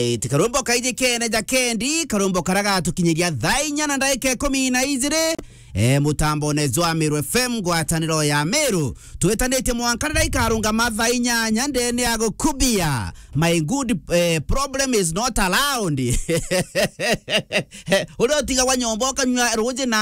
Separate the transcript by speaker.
Speaker 1: Tikarumbo kaije kene jakendi karumbo karaga tukinyiria thainya na ndaike 12 mutambo nezwa Meru FM gwataniro ya Meru twetanete mwankara ikarunga mathainya nyandene yago kubia my good problem is not allowed ulo tiga wanyomboka nywa roje na